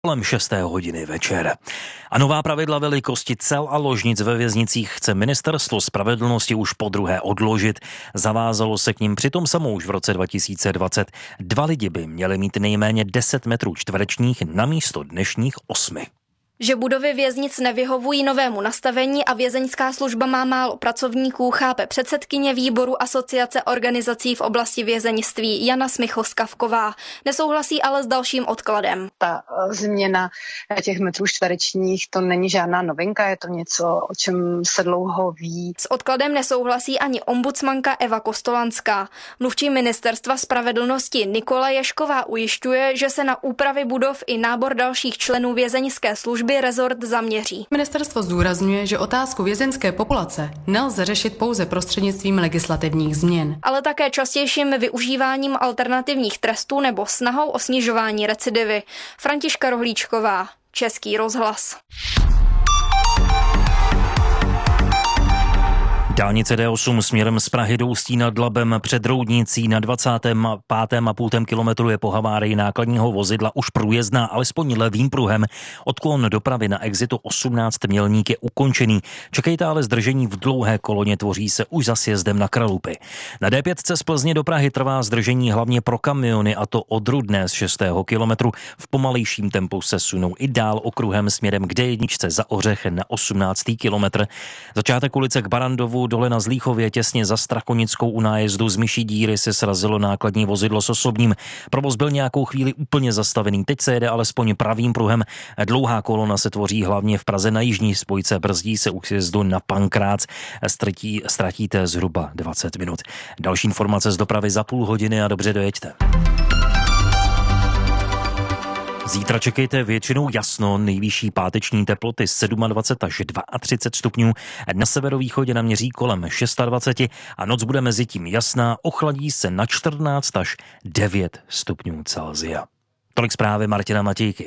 kolem 6. hodiny večer. A nová pravidla velikosti cel a ložnic ve věznicích chce Ministerstvo spravedlnosti už podruhé odložit. Zavázalo se k nim přitom samo už v roce 2020. 2 lidi by měli mít nejméně 10 metrů čtverečních namísto dnešních 8. Že budovy věznic nevyhovují novému nastavení a vězeňská služba má málo pracovníků, chápe předsedkyně výboru Asociace organizací v oblasti vězeňství Jana Smichl-Skavková. Nesouhlasí ale s dalším odkladem. Ta změna těch metrů čtverečních, to není žádná novinka, je to něco, o čem se dlouho ví. S odkladem nesouhlasí ani ombudsmanka Eva Kostolanská. Mluvčí Ministerstva spravedlnosti Nikola Ješková ujišťuje, že se na úpravy budov i nábor dalších členů vězeňské služby rezort zaměří. Ministerstvo zdůrazňuje, že otázku vězeňské populace nelze řešit pouze prostřednictvím legislativních změn, ale také častějším využíváním alternativních trestů nebo snahou o snižování recidivy. Františka Rohlíčková, Český rozhlas. Dálnice D8 směrem z Prahy do Ústí nad Labem před Roudnicí na 25,5 kilometru je po havárii nákladního vozidla už průjezdná alespoň levým pruhem. Odklon dopravy na exitu 18 Mělník je ukončený. Čekejte ale zdržení v dlouhé koloně, tvoří se už za sjezdem na Kralupy. Na D5 z Plzně do Prahy trvá zdržení hlavně pro kamiony, a to od Rudné z 6. kilometru. V pomalejším tempu se sunou i dál okruhem směrem k D1 za Ořech na 18. kilometr. Začátek ulice k Barandovu dole na Zlíchově těsně za Strakonickou u nájezdu z Myší díry se srazilo nákladní vozidlo s osobním. Provoz byl nějakou chvíli úplně zastavený, teď se jede alespoň pravým pruhem. Dlouhá kolona se tvoří hlavně v Praze na jižní spojce, brzdí se u sjezdu na Pankrác, ztratíte zhruba 20 minut. Další informace z dopravy za půl hodiny a dobře dojeďte. Zítra čekejte většinou jasno, nejvyšší páteční teploty 27 až 32 stupňů, na severovýchodě naměří kolem 26 a noc bude mezi tím jasná, ochladí se na 14 až 9 stupňů Celsia. Tolik zprávy Martina Matějky.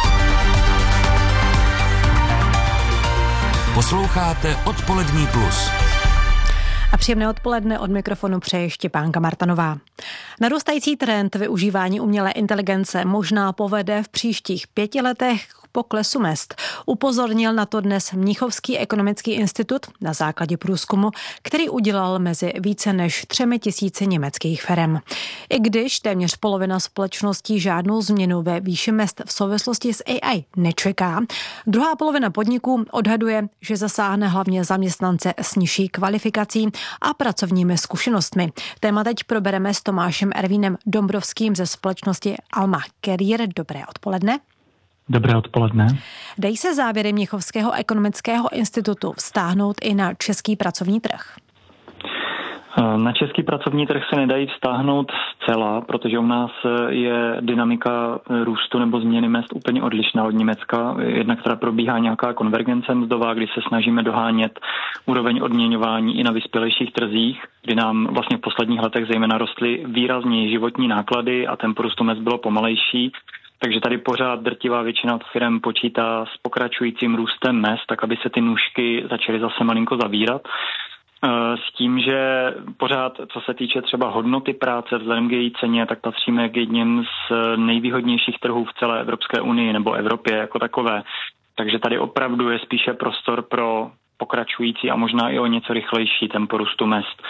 Posloucháte Odpolední plus. A příjemné odpoledne od mikrofonu přeje Štěpánka Martanová. Narůstající trend využívání umělé inteligence možná povede v příštích 5 letech k poklesu mezd. Upozornil na to dnes Mnichovský ekonomický institut na základě průzkumu, který udělal mezi více než 3 000 německých firem. I když téměř polovina společností žádnou změnu ve výši mezd v souvislosti s AI nečeká, druhá polovina podniků odhaduje, že zasáhne hlavně zaměstnance s nižší kvalifikací a pracovními zkušenostmi. Téma teď probereme s Tomášem Ervínem Dombrovským ze společnosti Alma Career. Dobré odpoledne. Dobré odpoledne. Dají se závěry Mnichovského ekonomického institutu vztáhnout i na český pracovní trh? Na český pracovní trh se nedají vztáhnout zcela, protože u nás je dynamika růstu nebo změny mezd úplně odlišná od Německa. Jednak teda probíhá nějaká konvergence mzdová, kdy se snažíme dohánět úroveň odměňování i na vyspělejších trzích, kdy nám vlastně v posledních letech zejména rostly výrazně životní náklady a tempo růstu mezd bylo pomalejší. Takže tady pořád drtivá většina firem počítá s pokračujícím růstem mezd, tak aby se ty nůžky začaly zase malinko zavírat. S tím, že pořád, co se týče třeba hodnoty práce vzhledem k její ceně, tak patříme k jedním z nejvýhodnějších trhů v celé Evropské unii nebo Evropě jako takové. Takže tady opravdu je spíše prostor pro pokračující a možná i o něco rychlejší tempo růstu mezd.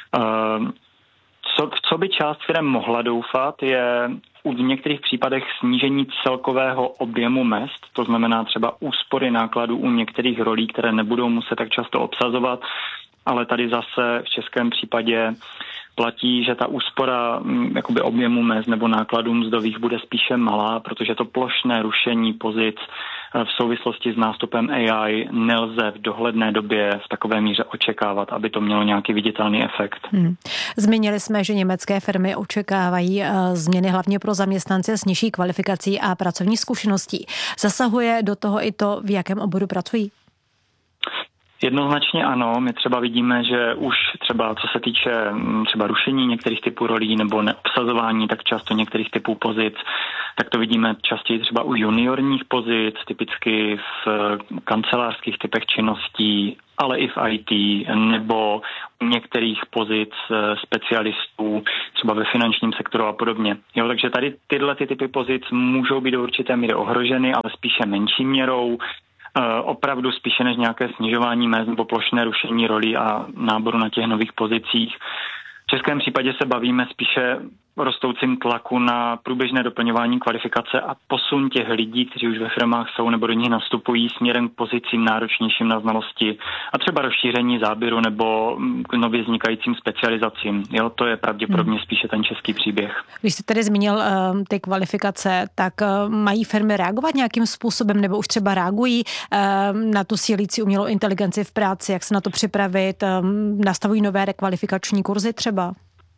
Co by část firem mohla doufat, je v některých případech snížení celkového objemu mezd, to znamená třeba úspory nákladů u některých rolí, které nebudou muset tak často obsazovat, ale tady zase v českém případě platí, že ta úspora jakoby objemu mezd nebo nákladů mzdových bude spíše malá, protože to plošné rušení pozic v souvislosti s nástupem AI nelze v dohledné době v takové míře očekávat, aby to mělo nějaký viditelný efekt. Zmínili jsme, že německé firmy očekávají změny hlavně pro zaměstnance s nižší kvalifikací a pracovní zkušeností. Zasahuje do toho i to, v jakém oboru pracují? Jednoznačně ano, my třeba vidíme, že už třeba co se týče třeba rušení některých typů rolí nebo neobsazování tak často některých typů pozic, tak to vidíme častěji třeba u juniorních pozic, typicky v kancelářských typech činností, ale i v IT, nebo u některých pozic specialistů, třeba ve finančním sektoru a podobně. Jo, takže tady tyhle typy pozic můžou být do určité míry ohroženy, ale spíše menší měrou, opravdu spíše než nějaké snižování mezd nebo plošné rušení rolí a náboru na těch nových pozicích. V českém případě se bavíme spíše o rostoucím tlaku na průběžné doplňování kvalifikace a posun těch lidí, kteří už ve firmách jsou nebo do nich nastupují směrem k pozicím náročnějším na znalosti a třeba rozšíření záběru nebo k nově vznikajícím specializacím. Jo, to je pravděpodobně spíše ten český příběh. Když jste tedy zmínil ty kvalifikace, tak mají firmy reagovat nějakým způsobem nebo už třeba reagují na tu sílící umělou inteligenci v práci, jak se na to připravit, nastavují nové rekvalifikační kurzy třeba?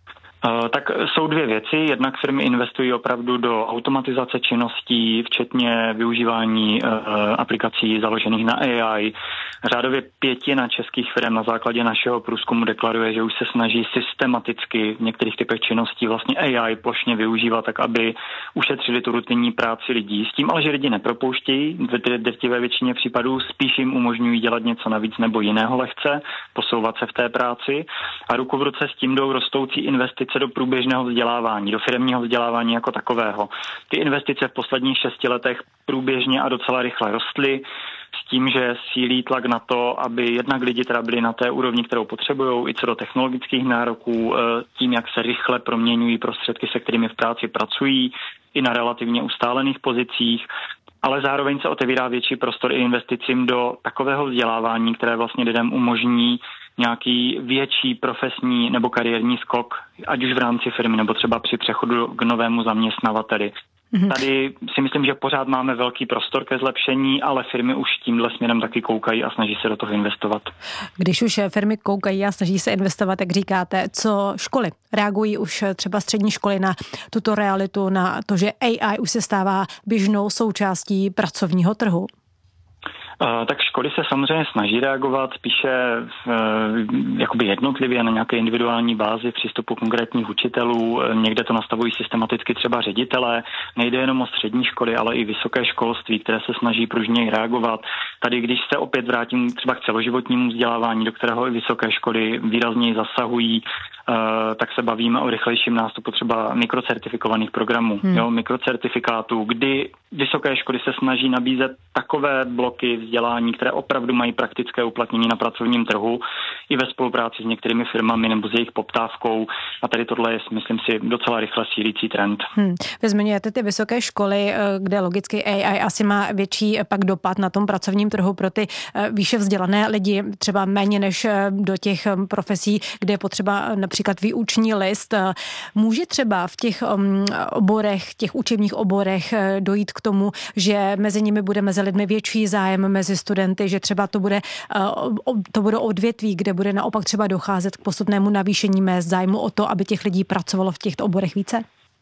Tak jsou dvě věci. Jednak firmy investují opravdu do automatizace činností, včetně využívání aplikací založených na AI. Řádově 1/5 českých firm na základě našeho průzkumu deklaruje, že už se snaží systematicky v některých typech činností vlastně AI plošně využívat, tak aby ušetřili tu rutinní práci lidí. S tím ale, že lidi nepropouštějí, v drtivé většině případů spíš jim umožňují dělat něco navíc nebo jiného lehce, posouvat se v té práci a ruku v ruce s tím jdou rostoucí investice do průběžného vzdělávání, do firemního vzdělávání jako takového. Ty investice v posledních 6 letech průběžně a docela rychle rostly s tím, že sílí tlak na to, aby jednak lidi teda byli na té úrovni, kterou potřebují, i co do technologických nároků, tím, jak se rychle proměňují prostředky, se kterými v práci pracují, i na relativně ustálených pozicích, ale zároveň se otevírá větší prostor i investicím do takového vzdělávání, které vlastně lidem umožní nějaký větší profesní nebo kariérní skok, ať už v rámci firmy nebo třeba při přechodu k novému zaměstnavateli. Tady si myslím, že pořád máme velký prostor ke zlepšení, ale firmy už tímhle směrem taky koukají a snaží se do toho investovat. Když už firmy koukají a snaží se investovat, jak říkáte, co školy? Reagují už třeba střední školy na tuto realitu, na to, že AI už se stává běžnou součástí pracovního trhu? Tak školy se samozřejmě snaží reagovat spíše jakoby jednotlivě na nějaké individuální bázi v přístupu konkrétních učitelů. Někde to nastavují systematicky třeba ředitelé. Nejde jenom o střední školy, ale i vysoké školství, které se snaží pružněji reagovat. Tady, když se opět vrátím třeba k celoživotnímu vzdělávání, do kterého i vysoké školy výrazněji zasahují, tak se bavíme o rychlejším nástupu třeba mikrocertifikovaných programů, mikrocertifikátů, kdy vysoké školy se snaží nabízet takové bloky vzdělání, které opravdu mají praktické uplatnění na pracovním trhu i ve spolupráci s některými firmami nebo s jejich poptávkou. A tady tohle je, myslím si, docela rychle sílící trend. Vy zmiňujete ty vysoké školy, kde logicky AI asi má větší pak dopad na tom pracovním trhu pro ty výše vzdělané lidi, třeba méně než do těch profesí, kde je potřeba například výuční list. Může třeba v těch oborech, těch učebních oborech dojít k tomu, že mezi nimi bude mezi lidmi větší zájem mezi studenty, že třeba to budou odvětví, kde bude naopak třeba docházet k postupnému navýšení mezd, zájmu o to, aby těch lidí pracovalo v těchto oborech více?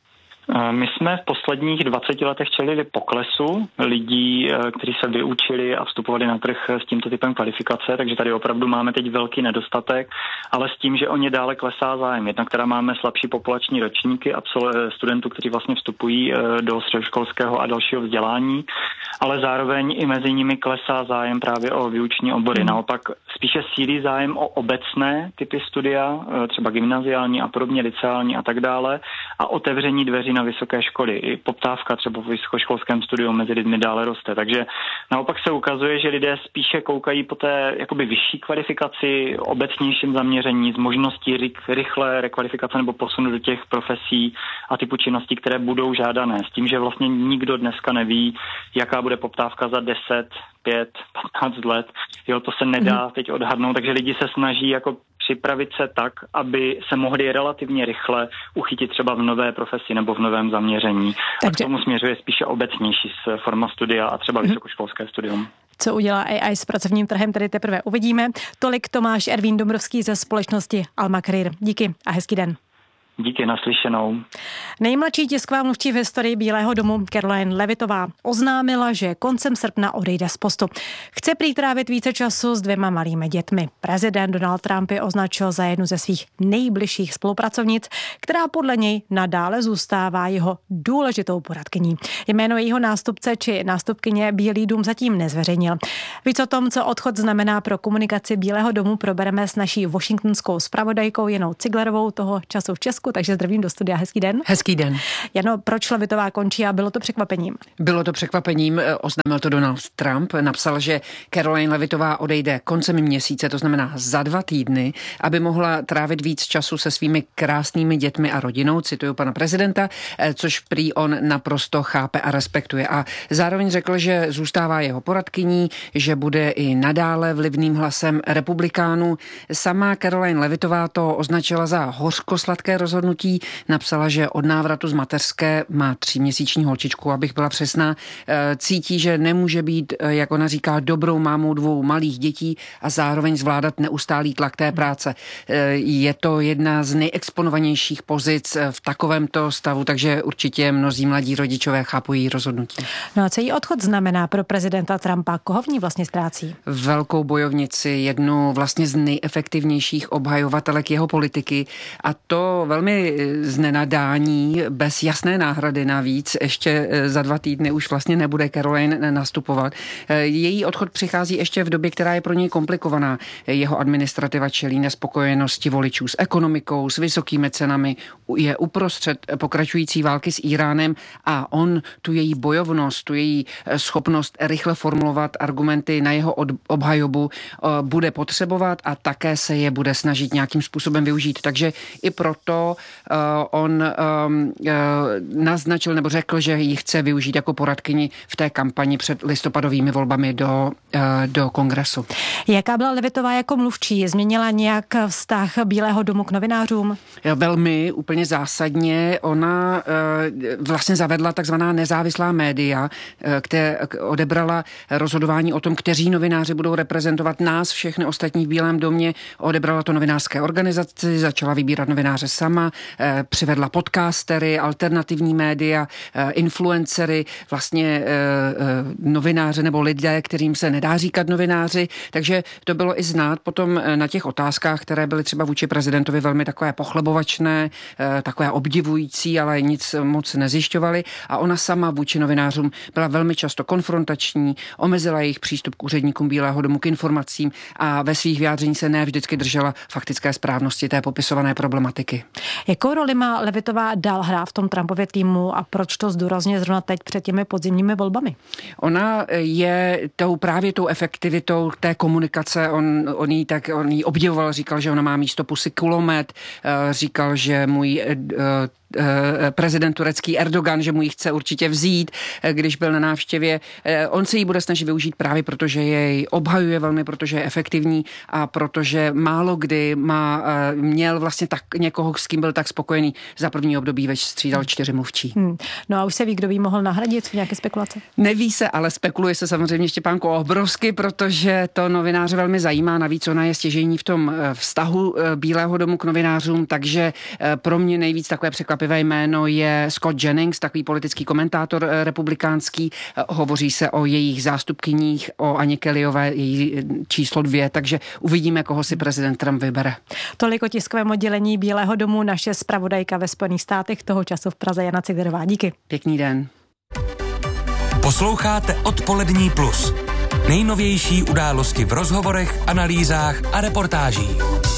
My jsme v posledních 20 letech čelili poklesu lidí, kteří se vyučili a vstupovali na trh s tímto typem kvalifikace, takže tady opravdu máme teď velký nedostatek, ale s tím, že o ně dále klesá zájem. Jednak teda máme slabší populační ročníky studentů, kteří vlastně vstupují do středoškolského a dalšího vzdělání, ale zároveň i mezi nimi klesá zájem právě o výuční obory. Naopak spíše sílí zájem o obecné typy studia, třeba gymnaziální a podobně, liceální a tak dále, a otevření dveří na vysoké školy. I poptávka třeba v vysokoškolském studiu mezi lidmi dále roste. Takže naopak se ukazuje, že lidé spíše koukají po té jakoby vyšší kvalifikaci, obecnějším zaměření, z možností rychlé rekvalifikace nebo posunu do těch profesí a typu činností, které budou žádané. S tím, že vlastně nikdo dneska neví, jaká bude poptávka za 10, 5, 15 let. Jo, to se nedá teď odhadnout, takže lidi se snaží jako připravit se tak, aby se mohli relativně rychle uchytit třeba v nové profesi nebo v novém zaměření. Takže... A k tomu směřuje spíše obecnější forma studia a třeba vysokoškolské studium. Co udělá AI s pracovním trhem, tedy teprve uvidíme. Tolik Tomáš Ervín Dombrovský ze společnosti Alma Career. Díky a hezký den. Díky, naslyšenou. Nejmladší tisková mluvčí v historii Bílého domu Caroline Leavitová oznámila, že koncem srpna odejde z postu. Chce prý trávit více času s 2 malými dětmi. Prezident Donald Trump je označil za jednu ze svých nejbližších spolupracovnic, která podle něj nadále zůstává jeho důležitou poradkyní. Jméno jejího nástupce či nástupkyně Bílý dům zatím nezveřejnil. Víc o tom, co odchod znamená pro komunikaci Bílého domu, probereme s naší washingtonskou zpravodajkou Janou Ciglerovou, toho času v Česku, takže zdravím do studia. Hezký den. Hezký den. Jano, proč Leavitová končí a bylo to překvapením? Bylo to překvapením, oznámil to Donald Trump, napsal, že Caroline Leavitová odejde koncem měsíce, to znamená za 2 týdny, aby mohla trávit víc času se svými krásnými dětmi a rodinou, cituju pana prezidenta, což prý on naprosto chápe a respektuje. A zároveň řekl, že zůstává jeho poradkyní, že bude i nadále vlivným hlasem republikánů. Sama Caroline Leavitová to označila za hořkosladké rozhodnutí, napsala, že od návratu z mateřské, má 3měsíční holčičku, abych byla přesná, cítí, že nemůže být, jak ona říká, dobrou mámou 2 malých dětí a zároveň zvládat neustálý tlak té práce. Je to jedna z nejexponovanějších pozic v takovémto stavu, takže určitě mnozí mladí rodičové chápou její rozhodnutí. No a co jí odchod znamená pro prezidenta Trumpa? Koho v ní vlastně ztrácí? Velkou bojovnici, jednu vlastně z nejefektivnějších obhajovatelek jeho politiky, a to velmi z nenadání, bez jasné náhrady navíc. Ještě za 2 týdny už vlastně nebude Caroline nastupovat. Její odchod přichází ještě v době, která je pro něj komplikovaná. Jeho administrativa čelí nespokojenosti voličů s ekonomikou, s vysokými cenami, je uprostřed pokračující války s Íránem a on tu její bojovnost, tu její schopnost rychle formulovat argumenty na jeho obhajobu bude potřebovat a také se je bude snažit nějakým způsobem využít. Takže i proto on naznačil nebo řekl, že ji chce využít jako poradkyni v té kampani před listopadovými volbami do kongresu. Jaká byla Leavitová jako mluvčí? Změnila nějak vztah Bílého domu k novinářům? Velmi, úplně zásadně. Ona vlastně zavedla takzvaná nezávislá média, která odebrala rozhodování o tom, kteří novináři budou reprezentovat nás, všechny ostatní v Bílém domě. Odebrala to novinářské organizaci, začala vybírat novináře sama, přivedla podcastery, alternativní média, influencery, vlastně novináře nebo lidé, kterým se nedá říkat novináři, takže to bylo i znát potom na těch otázkách, které byly třeba vůči prezidentovi velmi takové pochlebovačné, takové obdivující, ale nic moc nezjišťovali a ona sama vůči novinářům byla velmi často konfrontační, omezila jejich přístup k úředníkům Bílého domu, k informacím a ve svých vyjádření se ne vždycky držela faktické správnosti té popisované problematiky. Jakou roli má Leavitová dál hrát v tom Trumpově týmu a proč to zdůrazně zrovna teď před těmi podzimními volbami? Ona je právě tou efektivitou té komunikace, on jí obdivoval, říkal, že ona má místo pusy kulomet, říkal, že můj prezident turecký Erdogan, že mu ji chce určitě vzít, když byl na návštěvě. On se jí bude snažit využít právě protože jej obhajuje velmi, protože je efektivní a protože málo kdy měl vlastně tak někoho, s kým byl tak spokojený. Za první období več střídal 4 mluvčí. No a už se ví, kdo by mohl nahradit v nějaké spekulace? Neví se, ale spekuluje se samozřejmě, Štěpánko, obrovsky, protože to novináře velmi zajímá. Navíc ona je stěžejní v tom vztahu Bílého domu k novinářům, takže pro mě nejvíc takové překvapivé jméno je Scott Jennings, takový politický komentátor republikánský. Hovoří se o jejich zástupkyních, o Aně Kellyové, její číslo 2, takže uvidíme, koho si prezident Trump vybere. Tolik o tiskovém oddělení Bílého domu naše zpravodajka ve Spojených státech, toho času v Praze Jana Ciglerová. Díky. Pěkný den. Posloucháte Odpolední plus. Nejnovější události v rozhovorech, analýzách a reportážích.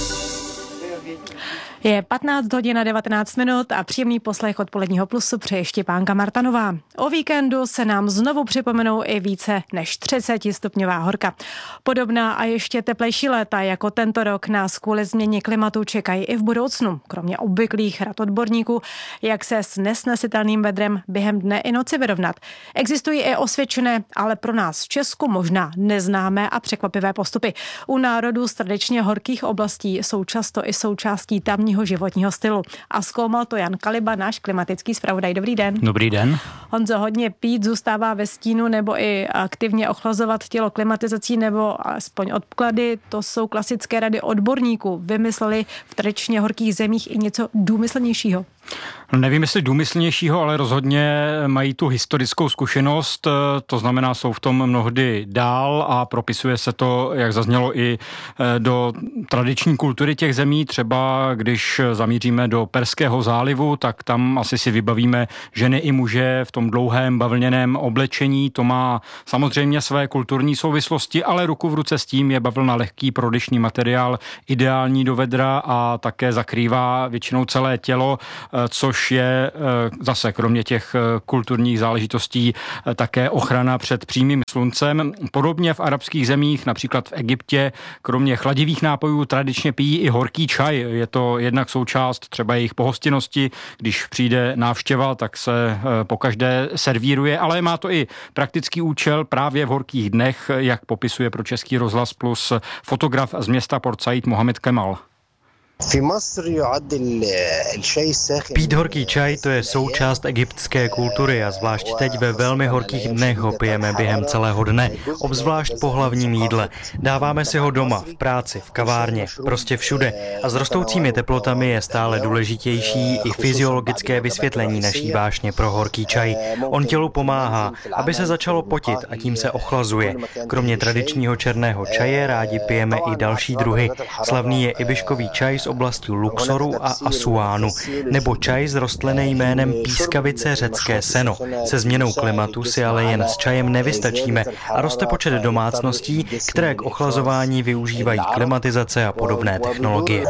Je 15 hodin a 19 minut a příjemný poslech Odpoledního plusu přeje Štěpánka Martanová. O víkendu se nám znovu připomenou i více než 30stupňová horka. Podobná a ještě teplejší léta jako tento rok nás kvůli změně klimatu čekají i v budoucnu. Kromě obvyklých rad odborníků, jak se s nesnesitelným vedrem během dne i noci vyrovnat. Existují i osvědčené, ale pro nás v Česku možná neznámé a překvapivé postupy. U národů z tradičně horkých oblastí jsou často i součástí tamního udržitelného životního stylu. A zkoumal to Jan Kaliba, náš klimatický zpravodaj. Dobrý den. Dobrý den. Honzo, hodně pít, zůstává ve stínu nebo i aktivně ochlazovat tělo klimatizací nebo aspoň odklady, to jsou klasické rady odborníků. Vymysleli v tradičně horkých zemích i něco důmyslnějšího. Nevím, jestli důmyslnějšího, ale rozhodně mají tu historickou zkušenost, to znamená, jsou v tom mnohdy dál a propisuje se to, jak zaznělo, i do tradiční kultury těch zemí. Třeba když zamíříme do Perského zálivu, tak tam asi si vybavíme ženy i muže v tom dlouhém bavlněném oblečení. To má samozřejmě své kulturní souvislosti, ale ruku v ruce s tím je bavlna lehký prodyšný materiál, ideální do vedra a také zakrývá většinou celé tělo, což je zase kromě těch kulturních záležitostí také ochrana před přímým sluncem. Podobně v arabských zemích, například v Egyptě, kromě chladivých nápojů tradičně pijí i horký čaj. Je to jednak součást třeba jejich pohostinnosti, když přijde návštěva, tak se pokaždé servíruje, ale má to i praktický účel právě v horkých dnech, jak popisuje pro Český rozhlas Plus fotograf z města Port Said Mohamed Kemal. Pít horký čaj, to je součást egyptské kultury a zvlášť teď ve velmi horkých dnech ho pijeme během celého dne, obzvlášť po hlavním jídle. Dáváme si ho doma, v práci, v kavárně, prostě všude. A s rostoucími teplotami je stále důležitější i fyziologické vysvětlení naší vášně pro horký čaj. On tělu pomáhá, aby se začalo potit a tím se ochlazuje. Kromě tradičního černého čaje rádi pijeme i další druhy. Slavný je ibiškový čaj z oblasti Luxoru a Asuánu, nebo čaj s rostliným jménem pískavice řecké seno. Se změnou klimatu si ale jen s čajem nevystačíme a roste počet domácností, které k ochlazování využívají klimatizace a podobné technologie.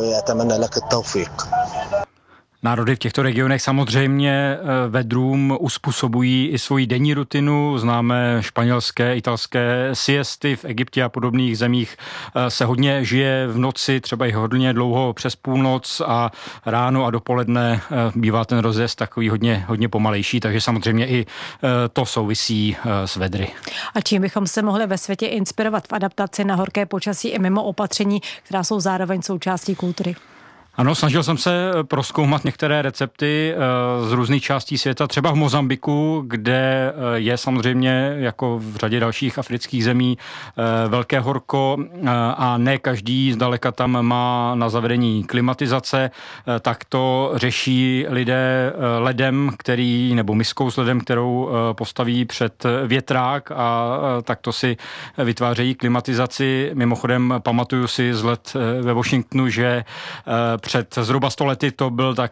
Národy v těchto regionech samozřejmě vedrům uspůsobují i svoji denní rutinu. Známe španělské, italské siesty, v Egyptě a podobných zemích se hodně žije v noci, třeba i hodně dlouho přes půlnoc a ráno a dopoledne bývá ten rozjezd takový hodně pomalejší, takže samozřejmě i to souvisí s vedry. A čím bychom se mohli ve světě inspirovat v adaptaci na horké počasí i mimo opatření, která jsou zároveň součástí kultury? Ano, snažil jsem se prozkoumat některé recepty z různých částí světa, třeba v Mozambiku, kde je samozřejmě jako v řadě dalších afrických zemí velké horko a ne každý zdaleka tam má na zavedení klimatizace, tak to řeší lidé ledem, nebo miskou s ledem, kterou postaví před větrák a takto si vytvářejí klimatizaci. Mimochodem pamatuju si z let ve Washingtonu, že před zhruba 100 lety to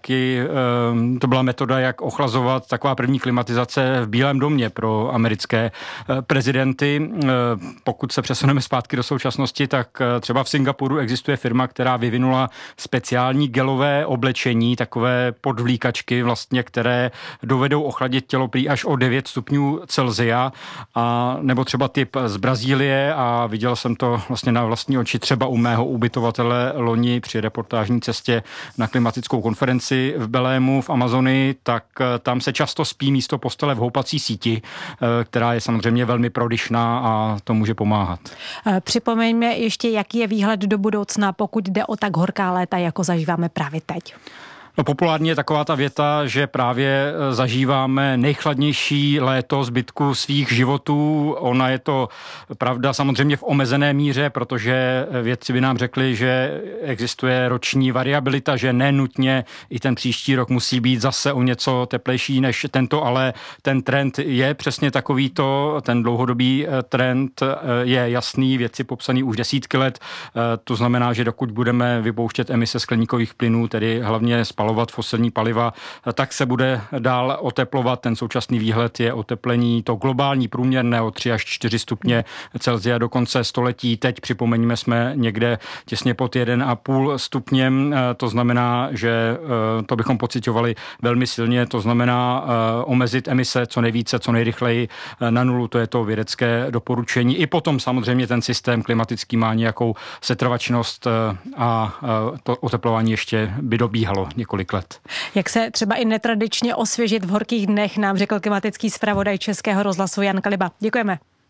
byla metoda, jak ochlazovat, taková první klimatizace v Bílém domě pro americké prezidenty. Pokud se přesuneme zpátky do současnosti, tak třeba v Singapuru existuje firma, která vyvinula speciální gelové oblečení, takové podvlíkačky vlastně, které dovedou ochladit tělo prý až o 9 stupňů Celsia, a nebo třeba typ z Brazílie, a viděl jsem to vlastně na vlastní oči třeba u mého ubytovatele loni při reportážní cestě na klimatickou konferenci v Belému v Amazonii, tak tam se často spí místo postele v houpací síti, která je samozřejmě velmi prodyšná a to může pomáhat. Připomeňme ještě, jaký je výhled do budoucna, pokud jde o tak horká léta, jako zažíváme právě teď. No, populární je taková ta věta, že právě zažíváme nejchladnější léto zbytku svých životů. Ona je to pravda samozřejmě v omezené míře, protože vědci by nám řekli, že existuje roční variabilita, že nenutně i ten příští rok musí být zase o něco teplejší než tento, ale ten trend je přesně takovýto, ten dlouhodobý trend je jasný, vědci popsaný už desítky let. To znamená, že dokud budeme vypouštět emise skleníkových plynů, tedy hlavně spalovat fosilní paliva, tak se bude dál oteplovat. Ten současný výhled je oteplení to globální průměrné o 3 až 4 stupně Celsia do konce století. Teď připomeňme, jsme někde těsně pod 1,5 stupněm. To znamená, že to bychom pociťovali velmi silně. To znamená omezit emise co nejvíce, co nejrychleji na nulu. To je to vědecké doporučení. I potom samozřejmě ten systém klimatický má nějakou setrvačnost a to oteplování ještě by dobíhalo několik let. Jak se třeba i netradičně osvěžit v horkých dnech, nám řekl klimatický zpravodaj Českého rozhlasu Jan Kaliba. Děkujeme.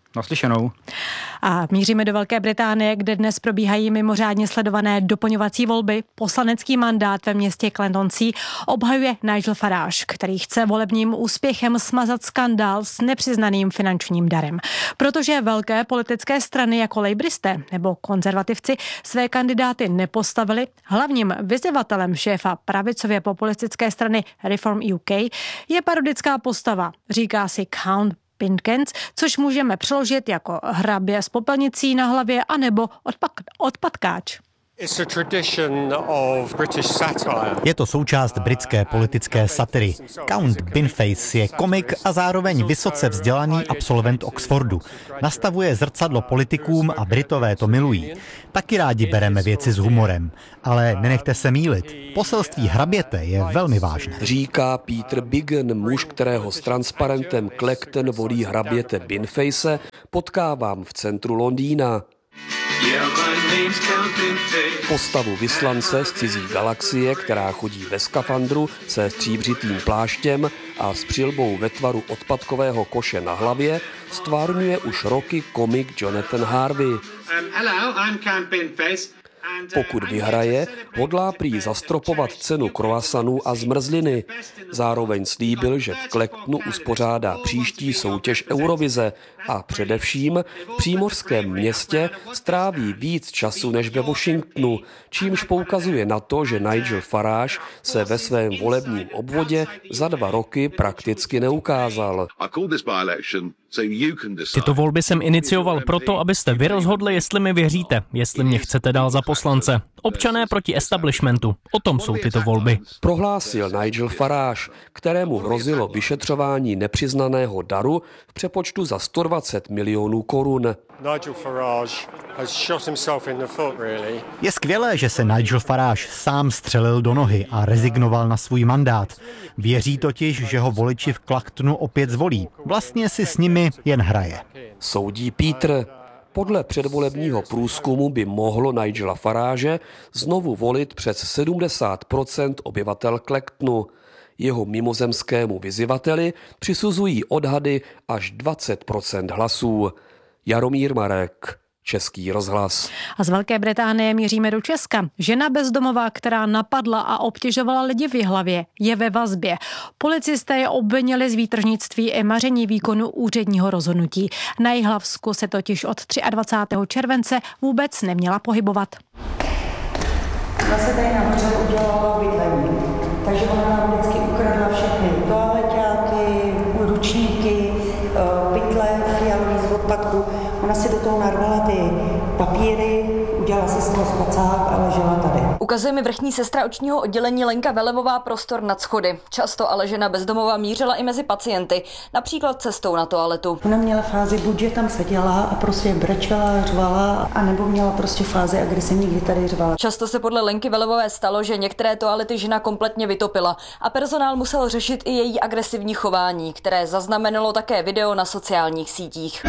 Naslyšenou. A míříme do Velké Británie, kde dnes probíhají mimořádně sledované doplňovací volby. Poslanecký mandát ve městě Clentonsea obhajuje Nigel Farage, který chce volebním úspěchem smazat skandál s nepřiznaným finančním darem. Protože velké politické strany jako lejbristé nebo konzervativci své kandidáty nepostavili, hlavním vyzývatelem šéfa pravicově populistické strany Reform UK je parodická postava, říká si Count Pinkens, což můžeme přeložit jako hrabě s popelnicí na hlavě anebo odpadkáč. Je to součást britské politické satiry. Count Binface je komik a zároveň vysoce vzdělaný absolvent Oxfordu. Nastavuje zrcadlo politikům a Britové to milují. Taky rádi bereme věci s humorem, ale nenechte se mýlit. Poselství hraběte je velmi vážné. Říká Peter Biggen, muž, kterého s transparentem Clacton volí hraběte Binface, potkávám v centru Londýna. Postavu vyslance z cizí galaxie, která chodí ve skafandru se stříbřitým pláštěm a s přilbou ve tvaru odpadkového koše na hlavě, stvárňuje už roky komik Jonathan Harvey. Pokud vyhraje, hodlá prý zastropovat cenu croissantů a zmrzliny. Zároveň slíbil, že v Clactonu uspořádá příští soutěž Eurovize a především v přímořském městě stráví víc času než ve Washingtonu, čímž poukazuje na to, že Nigel Farage se ve svém volebním obvodě za 2 roky prakticky neukázal. Tyto volby jsem inicioval proto, abyste vy rozhodli, jestli mi věříte, jestli mě chcete dál za poslance. Občané proti establishmentu. O tom jsou tyto volby. Prohlásil Nigel Farage, kterému hrozilo vyšetřování nepřiznaného daru v přepočtu za 120 milionů korun. Je skvělé, že se Nigel Farage sám střelil do nohy a rezignoval na svůj mandát. Věří totiž, že ho voliči v Clactonu opět zvolí. Vlastně si s nimi jen hraje. Soudí Peter. Podle předvolebního průzkumu by mohlo Nigela Farage znovu volit přes 70% obyvatel Clactonu. Jeho mimozemskému vyzývateli přisuzují odhady až 20% hlasů. Jaromír Marek, Český rozhlas. A z Velké Británie míříme do Česka. Žena bezdomová, která napadla a obtěžovala lidi v Jihlavě, je ve vazbě. Policisté je obvinili z výtržnictví i maření výkonu úředního rozhodnutí. Na Jihlavsku se totiž od 23. července vůbec neměla pohybovat. Ona se tady nahoře udělala bydlení, takže ona nám vždycky ukradla všechny toaleťáky, ručníky, pytle fialový z odpadku. Ona si do toho narvala ty papíry, udělala si z toho spacák a ležela tady. Ukazuje mi vrchní sestra očního oddělení Lenka Velevová prostor nad schody. Často ale žena bezdomová mířila i mezi pacienty, například cestou na toaletu. Ona měla fázi buď, že tam seděla a prostě brečela, řvala, anebo měla prostě fázi agresivní, kdy tady řvala. Často se podle Lenky Velevové stalo, že některé toalety žena kompletně vytopila a personál musel řešit i její agresivní chování, které zaznamenalo také video na sociálních sítích.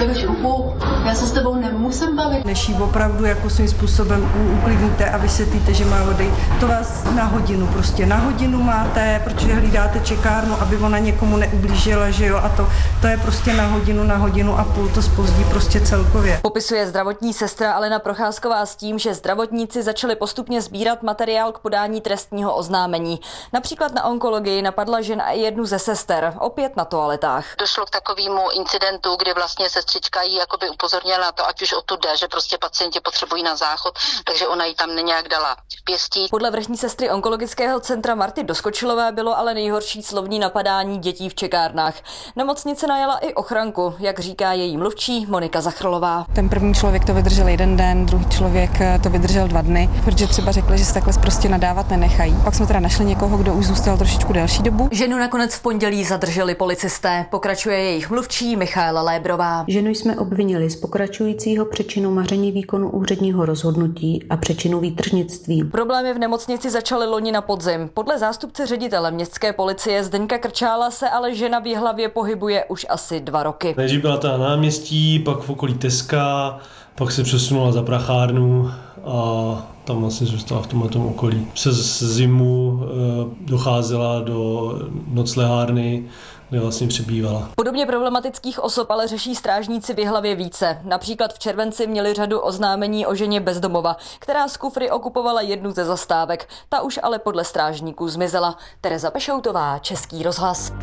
Já se s tebou nemusím bavit. Než jí opravdu jako svým způsobem uklidníte a vysvětlíte, že má odejít. To vás na hodinu, prostě na hodinu máte, protože hlídáte čekárnu, aby ona někomu neublížila, že jo, a to je prostě na hodinu a půl, to zpozdí prostě celkově. Popisuje zdravotní sestra Alena Procházková s tím, že zdravotníci začali postupně sbírat materiál k podání trestního oznámení. Například na onkologii napadla žena i jednu ze sester, opět na toaletách. Došlo k takovému incidentu, kdy vlastně sestřička jí jakoby upozornila na to, ať už odtud jde, že prostě pacienti potřebují na záchod, takže ona jí tam nějak dala v pěstí. Podle vrchní sestry onkologického centra Marty Doskočilové bylo ale nejhorší slovní napadání dětí v čekárnách. Nemocnice najala i ochranku, jak říká její mluvčí Monika Zachrlová. Ten první člověk to vydržel 1 den, druhý člověk to vydržel 2 dny, protože třeba řekli, že se takhle prostě nadávat nenechají. Pak jsme teda našli někoho, kdo už zůstal trošičku delší dobu. Ženu nakonec v pondělí zadrželi policisté. Pokračuje jejich mluvčí Michaela Lébrová. Ženu jsme obvinili z pokračujícího přečinu maření výkonu úředního rozhodnutí a přečinu výtržnictví. Problémy v nemocnici začaly loni na podzim. Podle zástupce ředitele městské policie Zdeňka Krčála se ale žena v Jihlavě pohybuje už asi 2 roky. Nejdřív byla ta náměstí, pak v okolí Teska, pak se přesunula za prachárnu a tam vlastně zůstala v tomhletom okolí. Přes zimu docházela do noclehárny, kde vlastně přebývala. Podobně problematických osob ale řeší strážníci v Jihlavě více. Například v červenci měli řadu oznámení o ženě bezdomova, která z kufry okupovala jednu ze zastávek. Ta už ale podle strážníků zmizela. Tereza Pešoutová, Český rozhlas.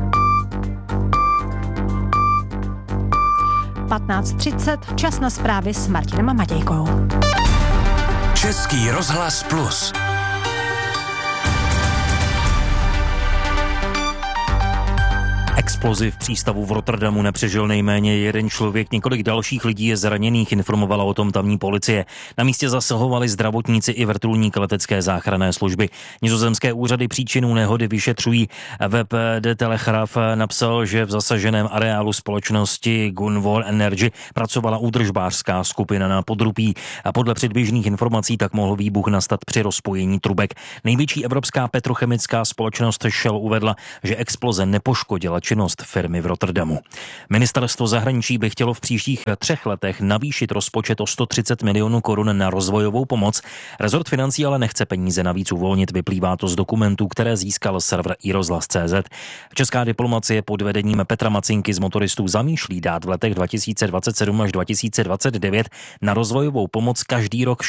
15:30, čas na zprávy s Martinem a Matějkou. Český rozhlas Plus. Explozi v přístavu v Rotterdamu nepřežil nejméně jeden člověk, několik dalších lidí je zraněných, informovala o tom tamní policie. Na místě zasahovali zdravotníci i vrtulník letecké záchranné služby. Nizozemské úřady příčinu nehody vyšetřují. Web De Telegraaf napsal, že v zasaženém areálu společnosti Gunvor Energy pracovala údržbářská skupina na podrupí a podle předběžných informací tak mohl výbuch nastat při rozpojení trubek. Největší evropská petrochemická společnost Shell uvedla, že exploze nepoškodila činnost firmy v Rotterdamu. Ministerstvo zahraničí by chtělo v příštích 3 letech navýšit rozpočet o 130 milionů korun na rozvojovou pomoc. Rezort financí ale nechce peníze navíc uvolnit, vyplývá to z dokumentů, které získal server iRozhlas.cz. Česká diplomacie pod vedením Petra Macinky z motoristů zamýšlí dát v letech 2027 až 2029 na rozvojovou pomoc každý rok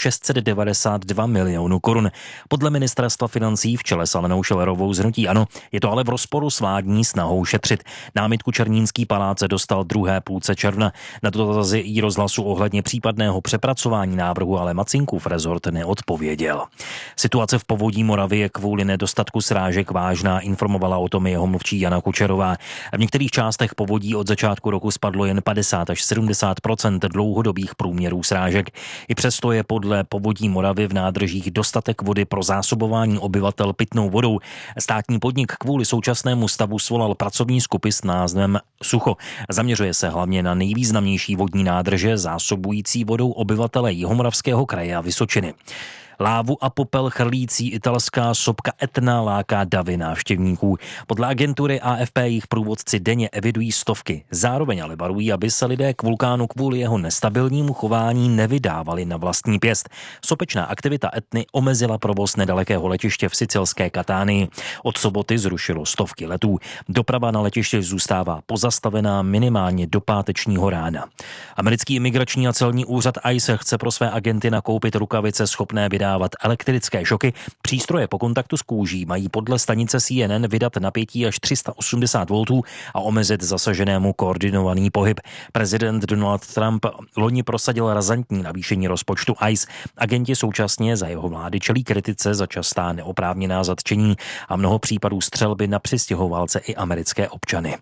692 milionů korun. Podle ministerstva financí v čele s Alenou Schillerovou z hnutí ANO je to ale v rozporu s vládní snahou šetřit. Námitku Černínský palác dostal druhé půlce června. Na dotazy iRozhlasu ohledně případného přepracování návrhu ale Macinkův rezort neodpověděl. Situace v povodí Moravy je kvůli nedostatku srážek vážná, informovala o tom jeho mluvčí Jana Kučerová. V některých částech povodí od začátku roku spadlo jen 50 až 70% dlouhodobých průměrů srážek. I přesto je podle povodí Moravy v nádržích dostatek vody pro zásobování obyvatel pitnou vodou. Státní podnik kvůli současnému stavu svolal pracovní skupin s názvem Sucho. Zaměřuje se hlavně na nejvýznamnější vodní nádrže zásobující vodou obyvatele Jihomoravského kraje a Vysočiny. Lávu a popel chrlící italská sopka Etna láká davy návštěvníků. Podle agentury AFP jejich průvodci denně evidují stovky. Zároveň ale varují, aby se lidé k vulkánu kvůli jeho nestabilnímu chování nevydávali na vlastní pěst. Sopečná aktivita Etny omezila provoz nedalekého letiště v sicilské Katánii. Od soboty zrušilo stovky letů. Doprava na letiště zůstává pozastavená minimálně do pátečního rána. Americký imigrační a celní úřad ICE chce pro své agenty nakoupit rukavice schopné vydávat elektrické šoky. Přístroje po kontaktu s kůží mají podle stanice CNN vydat napětí až 380 V a omezit zasaženému koordinovaný pohyb. Prezident Donald Trump loni prosadil razantní navýšení rozpočtu ICE. Agenti současně za jeho vlády čelí kritice za častá neoprávněná zatčení a mnoho případů střelby na přistěhovalce i americké občany.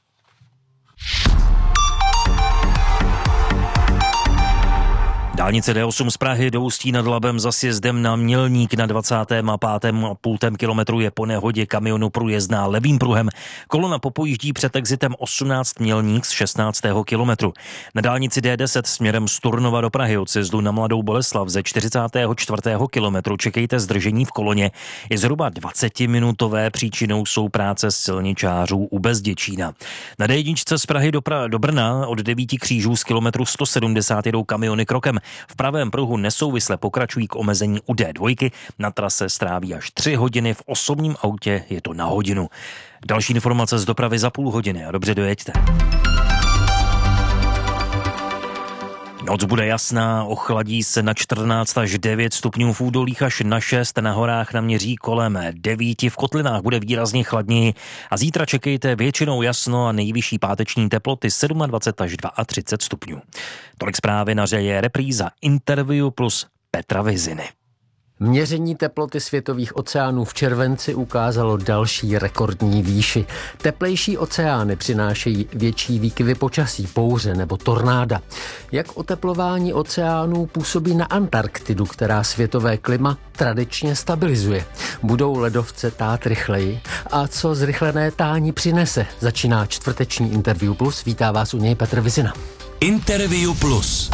Dálnice D8 z Prahy do Ústí nad Labem za sjezdem na Mělník na 25,5 kilometru je po nehodě kamionu průjezdná levým pruhem. Kolona popojíždí před exitem 18 Mělník z 16. kilometru. Na dálnici D10 směrem z Turnova do Prahy od sjezdu na Mladou Boleslav ze 44. kilometru čekejte zdržení v koloně. Je zhruba 20-minutové, příčinou jsou práce silničářů u Bezděčína. Na D1 z Prahy do Brna od 9 křížů z kilometru 170 jedou kamiony krokem. V pravém pruhu nesouvisle pokračují k omezení u D2. Na trase stráví až 3 hodiny, v osobním autě je to na hodinu. Další informace z dopravy za půl hodiny a dobře dojeďte. Noc bude jasná, ochladí se na 14 až 9 stupňů v údolích až na 6, na horách naměří kolem 9, v kotlinách bude výrazně chladněji a zítra čekejte většinou jasno a nejvyšší páteční teploty 27 až 32 stupňů. Tolik zprávy, na řadě je repríza Interview plus Petra Viziny. Měření teploty světových oceánů v červenci ukázalo další rekordní výši. Teplejší oceány přinášejí větší výkyvy počasí, bouře nebo tornáda. Jak oteplování oceánů působí na Antarktidu, která světové klima tradičně stabilizuje? Budou ledovce tát rychleji? A co zrychlené tání přinese? Začíná čtvrteční Interview Plus. Vítá vás u něj Petr Vizina. Interview Plus.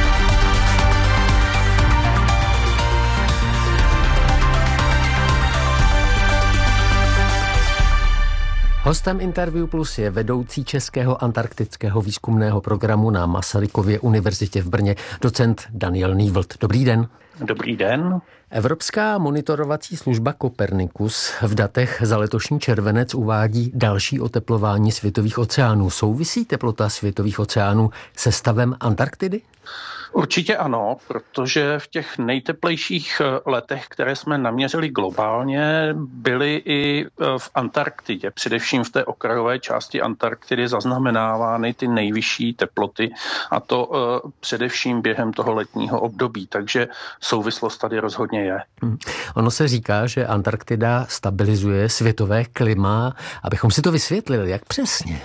Hostem Interview Plus je vedoucí Českého antarktického výzkumného programu na Masarykově univerzitě v Brně, docent Daniel Nývlt. Dobrý den. Dobrý den. Evropská monitorovací služba Copernicus v datech za letošní červenec uvádí další oteplování světových oceánů. Souvisí teplota světových oceánů se stavem Antarktidy? Určitě ano, protože v těch nejteplejších letech, které jsme naměřili globálně, byly i v Antarktidě. Především v té okrajové části Antarktidy zaznamenávány ty nejvyšší teploty, a to především během toho letního období. Takže souvislost tady rozhodně je. Ono se říká, že Antarktida stabilizuje světové klima. Abychom si to vysvětlili, jak přesně?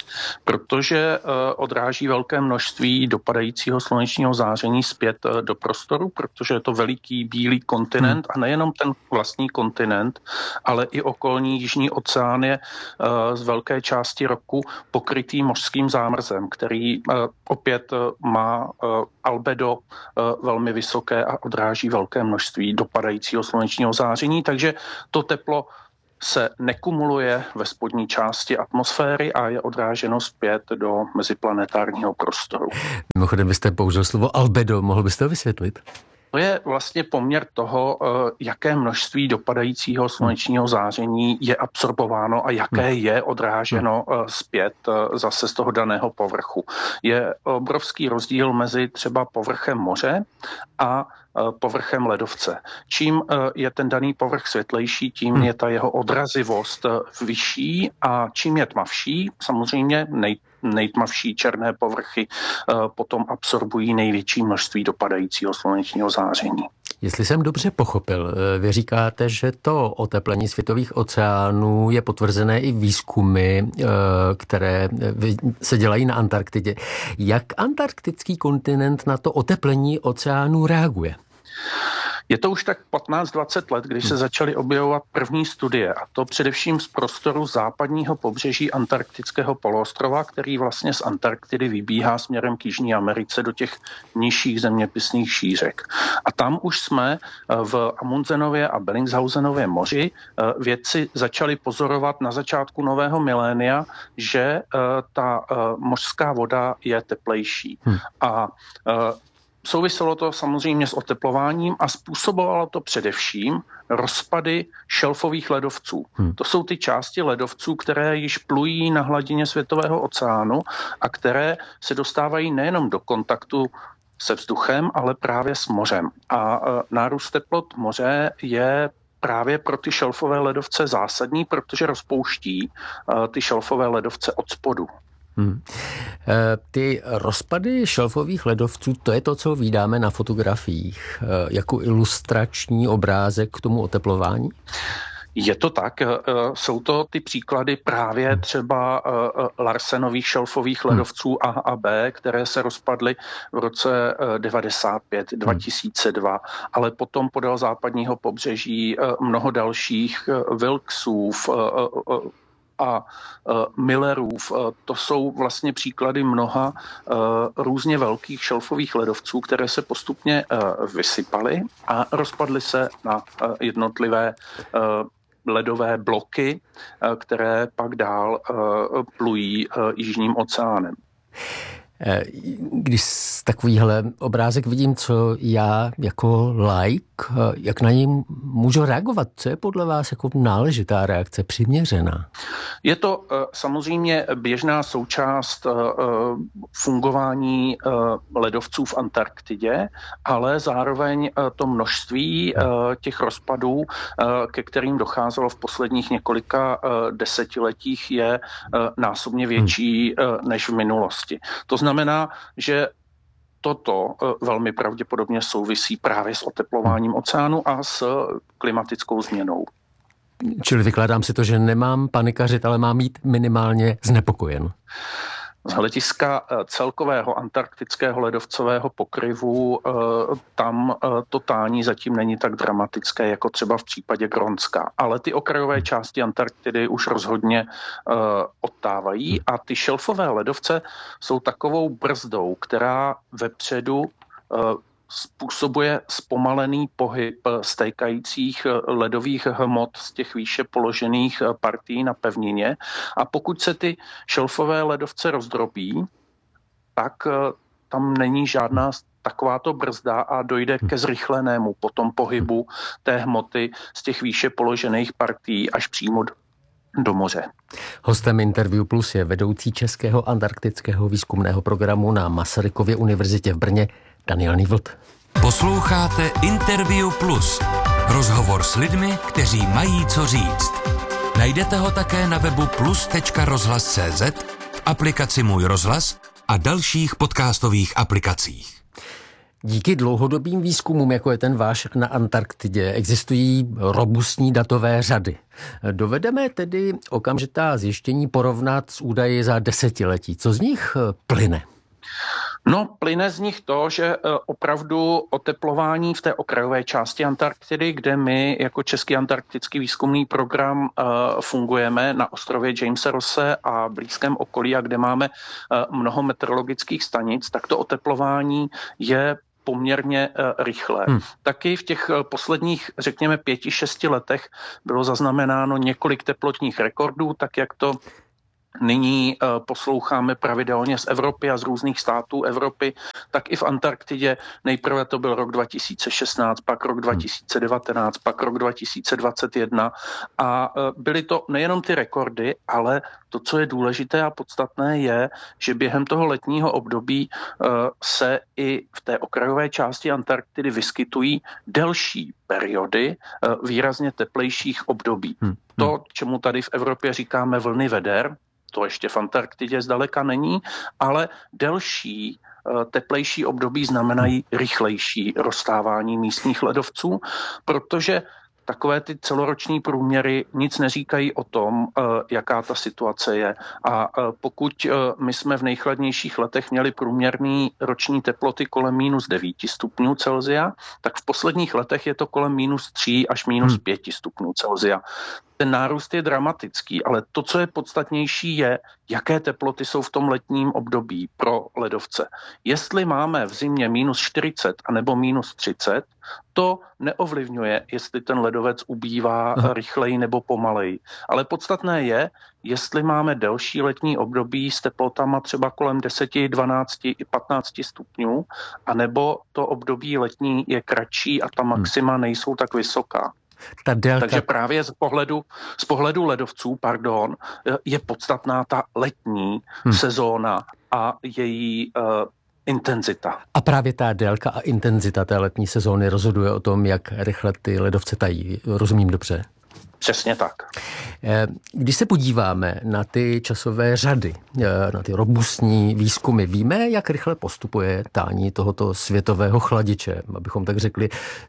Protože odráží velké množství dopadajícího slunečního záření zpět do prostoru, protože je to veliký bílý kontinent a nejenom ten vlastní kontinent, ale i okolní jižní oceán je z velké části roku pokrytý mořským zámrzem, který opět má albedo velmi vysoké a odráží velké množství dopadajícího slunečního záření, takže to teplo se nekumuluje ve spodní části atmosféry a je odráženo zpět do meziplanetárního prostoru. Mimochodem, vy jste použil slovo albedo, mohl byste to vysvětlit? To je vlastně poměr toho, jaké množství dopadajícího slunečního záření je absorbováno a jaké je odráženo zpět zase z toho daného povrchu. Je obrovský rozdíl mezi třeba povrchem moře a povrchem ledovce. Čím je ten daný povrch světlejší, tím je ta jeho odrazivost vyšší, a čím je tmavší, samozřejmě nejtmavší černé povrchy potom absorbují největší množství dopadajícího slunečního záření. Jestli jsem dobře pochopil, vy říkáte, že to oteplení světových oceánů je potvrzené i výzkumy, které se dělají na Antarktidě. Jak antarktický kontinent na to oteplení oceánů reaguje? Je to už tak 15-20 let, když se začaly objevovat první studie, a to především z prostoru západního pobřeží antarktického poloostrova, který vlastně z Antarktidy vybíhá směrem k Jižní Americe do těch nižších zeměpisných šířek. A tam už jsme v Amundsenově a Bellingshausenově moři vědci začali pozorovat na začátku nového milénia, že ta mořská voda je teplejší. A souviselo to samozřejmě s oteplováním a způsobovalo to především rozpady šelfových ledovců. To jsou ty části ledovců, které již plují na hladině světového oceánu a které se dostávají nejenom do kontaktu se vzduchem, ale právě s mořem. A nárůst teplot moře je právě pro ty šelfové ledovce zásadní, protože rozpouští ty šelfové ledovce od spodu. Ty rozpady šelfových ledovců, to je to, co vídáme na fotografiích, jako ilustrační obrázek k tomu oteplování? Je to tak, jsou to ty příklady právě třeba Larsenových šelfových ledovců A a B, které se rozpadly v roce 95, 2002, ale potom podél západního pobřeží mnoho dalších Wilkesův a Millerův. To jsou vlastně příklady mnoha různě velkých šelfových ledovců, které se postupně vysypaly a rozpadly se na jednotlivé ledové bloky, které pak dál plují Jižním oceánem. Když takovýhle obrázek vidím, co já jako laik, jak na něj můžu reagovat? Co je podle vás jako náležitá reakce, přiměřená? Je to samozřejmě běžná součást fungování ledovců v Antarktidě, ale zároveň to množství těch rozpadů, ke kterým docházelo v posledních několika desetiletích, je násobně větší než v minulosti. To znamená, že toto velmi pravděpodobně souvisí právě s oteplováním oceánu a s klimatickou změnou. Čili vykládám si to, že nemám panikařit, ale mám být minimálně znepokojen. Z hlediska celkového antarktického ledovcového pokryvu tam to tání zatím není tak dramatické, jako třeba v případě Grónska. Ale ty okrajové části Antarktidy už rozhodně odtávají a ty šelfové ledovce jsou takovou brzdou, která vepředu způsobuje zpomalený pohyb stékajících ledových hmot z těch výše položených partií na pevnině. A pokud se ty šelfové ledovce rozdrobí, tak tam není žádná takováto brzda a dojde ke zrychlenému potom pohybu té hmoty z těch výše položených partií až přímo do moře. Hostem Interview Plus je vedoucí Českého antarktického výzkumného programu na Masarykově univerzitě v Brně Daniel Nývlt. Posloucháte Interview Plus. Rozhovor s lidmi, kteří mají co říct. Najdete ho také na webu plus.rozhlas.cz, v aplikaci Můj rozhlas a dalších podcastových aplikacích. Díky dlouhodobým výzkumům, jako je ten váš na Antarktidě, existují robustní datové řady. Dovedeme tedy okamžitá zjištění porovnat s údaji za desetiletí. Co z nich plyne? No, plyne z nich to, že opravdu oteplování v té okrajové části Antarktidy, kde my jako Český antarktický výzkumný program fungujeme na ostrově Jamese Rosse a blízkém okolí, a kde máme mnoho meteorologických stanic, tak to oteplování je poměrně rychlé. Taky v těch posledních, řekněme, 5-6 letech bylo zaznamenáno několik teplotních rekordů, tak jak to nyní posloucháme pravidelně z Evropy a z různých států Evropy, tak i v Antarktidě nejprve to byl rok 2016, pak rok 2019, pak rok 2021 a byly to nejenom ty rekordy, ale to, co je důležité a podstatné, je, že během toho letního období se i v té okrajové části Antarktidy vyskytují delší periody výrazně teplejších období. To, čemu tady v Evropě říkáme vlny veder, to ještě v Antarktidě zdaleka není, ale delší teplejší období znamenají rychlejší roztávání místních ledovců, protože takové ty celoroční průměry nic neříkají o tom, jaká ta situace je. A pokud my jsme v nejchladnějších letech měli průměrný roční teploty kolem -9 stupňů Celsia, tak v posledních letech je to kolem -3 až -5 stupňů Celsia. Ten nárůst je dramatický, ale to, co je podstatnější, je, jaké teploty jsou v tom letním období pro ledovce. Jestli máme v zimě -40 anebo -30, to neovlivňuje, jestli ten ledovec ubývá rychleji nebo pomaleji. Ale podstatné je, jestli máme delší letní období s teplotama třeba kolem 10, 12 i 15 stupňů, anebo to období letní je kratší a ta maxima nejsou tak vysoká. Takže právě z pohledu ledovců, je podstatná ta letní sezóna a její intenzita. A právě ta délka a intenzita té letní sezóny rozhoduje o tom, jak rychle ty ledovce tají. Rozumím dobře? Přesně tak. Když se podíváme na ty časové řady, na ty robustní výzkumy, víme, jak rychle postupuje tání tohoto světového chladiče, abychom tak řekli.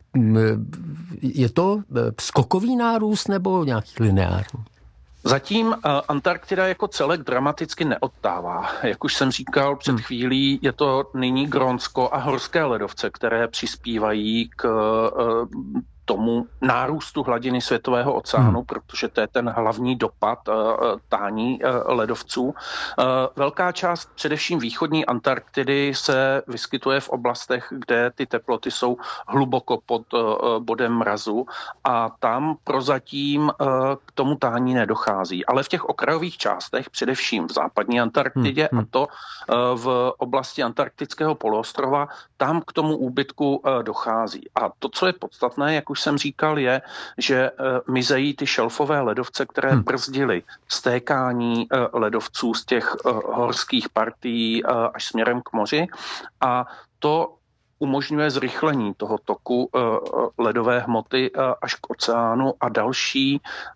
Je to skokový nárůst nebo nějaký lineární? Zatím Antarktida jako celek dramaticky neodtává. Jak už jsem říkal před chvílí, je to nyní Grónsko a horské ledovce, které přispívají k tomu nárůstu hladiny světového oceánu, protože to je ten hlavní dopad tání ledovců. Velká část, především východní Antarktidy, se vyskytuje v oblastech, kde ty teploty jsou hluboko pod bodem mrazu a tam prozatím k tomu tání nedochází. Ale v těch okrajových částech, především v západní Antarktidě a to v oblasti antarktického poloostrova, tam k tomu úbytku dochází. A to, co je podstatné, jak už jsem říkal, je, že mizejí ty šelfové ledovce, které brzdily stékání ledovců z těch horských partií až směrem k moři a to umožňuje zrychlení toho toku ledové hmoty až k oceánu a další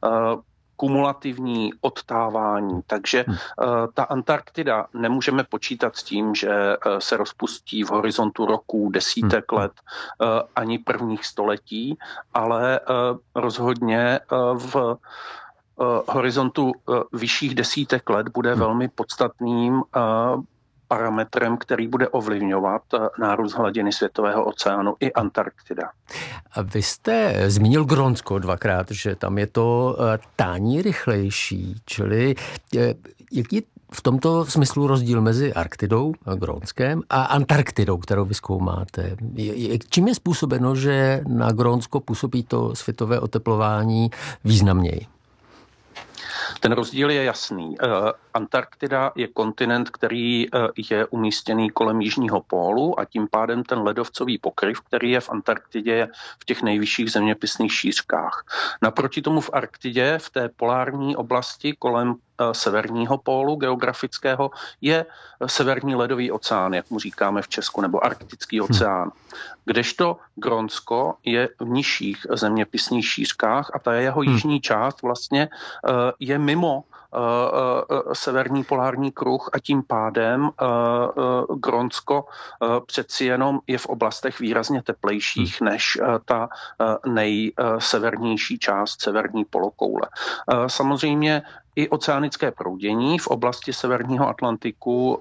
kumulativní odtávání. Takže ta Antarktida nemůžeme počítat s tím, že se rozpustí v horizontu roků, desítek let, ani prvních století, ale rozhodně v horizontu vyšších desítek let bude velmi podstatným parametrem, který bude ovlivňovat nárůst hladiny světového oceánu i Antarktida. A vy jste zmínil Grónsko dvakrát, že tam je to tání rychlejší, čili jaký v tomto smyslu rozdíl mezi Arktidou, Grónskem a Antarktidou, kterou vy zkoumáte? Čím je způsobeno, že na Grónsko působí to světové oteplování významněji? Ten rozdíl je jasný. Antarktida je kontinent, který je umístěný kolem jižního pólu a tím pádem ten ledovcový pokryv, který je v Antarktidě, je v těch nejvyšších zeměpisných šířkách. Naproti tomu v Arktidě, v té polární oblasti kolem severního pólu geografického, je severní ledový oceán, jak mu říkáme v Česku, nebo arktický oceán. Kdežto Grónsko je v nižších zeměpisných šířkách a ta jeho jižní část vlastně je mimo severní polární kruh a tím pádem Grónsko přeci jenom je v oblastech výrazně teplejších než ta nejsevernější část severní polokoule. Samozřejmě i oceánické proudění v oblasti severního Atlantiku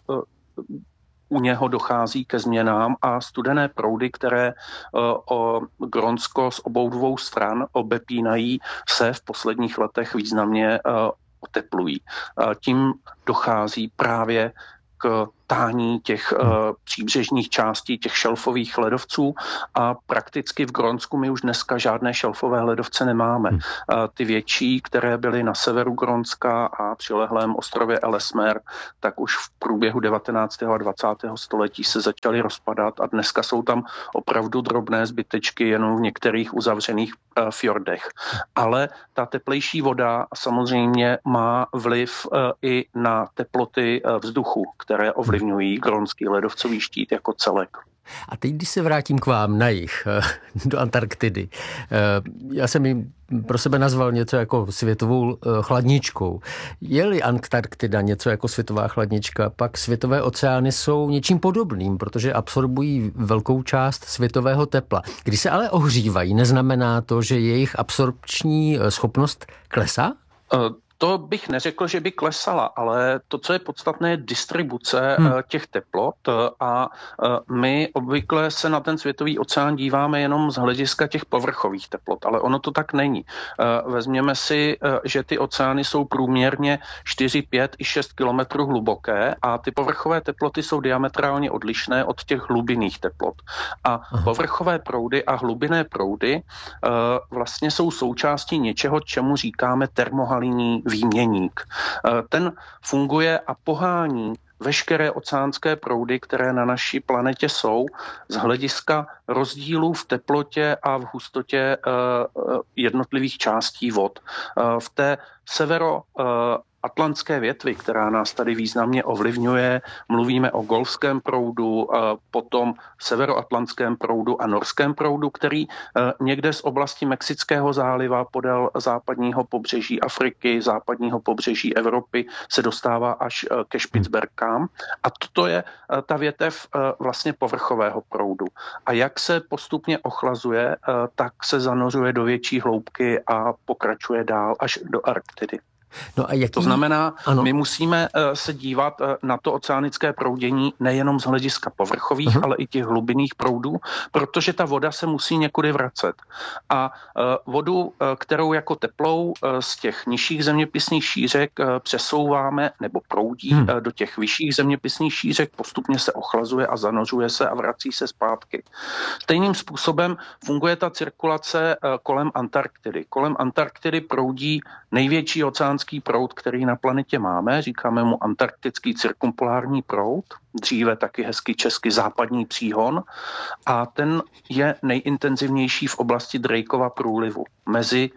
u něho dochází ke změnám a studené proudy, které Grónsko z obou dvou stran obepínají, se v posledních letech významně oteplují. Tím dochází právě k tání těch příbřežních částí, těch šelfových ledovců a prakticky v Grónsku my už dneska žádné šelfové ledovce nemáme. Ty větší, které byly na severu Grónska a přilehlém ostrově Ellesmere, tak už v průběhu 19. a 20. století se začaly rozpadat a dneska jsou tam opravdu drobné zbytečky jenom v některých uzavřených fjordech. Ale ta teplejší voda samozřejmě má vliv i na teploty vzduchu, které ovlivňují grónský ledovcový štít jako celek. A teď, když se vrátím k vám na jih, do Antarktidy, já jsem ji pro sebe nazval něco jako světovou chladničkou. Je-li Antarktida něco jako světová chladnička, pak světové oceány jsou něčím podobným, protože absorbují velkou část světového tepla. Když se ale ohřívají, neznamená to, že jejich absorpční schopnost klesá? To bych neřekl, že by klesala, ale to, co je podstatné, je distribuce těch teplot a my obvykle se na ten světový oceán díváme jenom z hlediska těch povrchových teplot, ale ono to tak není. Vezměme si, že ty oceány jsou průměrně 4, 5 i 6 kilometrů hluboké a ty povrchové teploty jsou diametrálně odlišné od těch hlubinných teplot. A povrchové proudy a hlubinné proudy vlastně jsou součástí něčeho, čemu říkáme termohalinní výměník. Ten funguje a pohání veškeré oceánské proudy, které na naší planetě jsou, z hlediska rozdílů v teplotě a v hustotě jednotlivých částí vod. V té severoatlantské větvi, která nás tady významně ovlivňuje, mluvíme o golfském proudu, potom severoatlantském proudu a norském proudu, který někde z oblasti Mexického záliva podél západního pobřeží Afriky, západního pobřeží Evropy se dostává až ke Špicberkám. A toto je ta větev vlastně povrchového proudu. A jak se postupně ochlazuje, tak se zanořuje do větší hloubky a pokračuje dál až do Arktidy. No a to znamená, my musíme se dívat na to oceánické proudění nejenom z hlediska povrchových, ale i těch hlubinných proudů, protože ta voda se musí někudy vracet. A vodu, kterou jako teplou z těch nižších zeměpisných šířek přesouváme nebo proudí do těch vyšších zeměpisných šířek, postupně se ochlazuje a zanořuje se a vrací se zpátky. Stejným způsobem funguje ta cirkulace kolem Antarktidy. Kolem Antarktidy proudí největší oceánský proud, který na planetě máme, říkáme mu antarktický cirkumpolární proud, dříve taky hezky česky západní příhon, a ten je nejintenzivnější v oblasti Drakeova průlivu mezi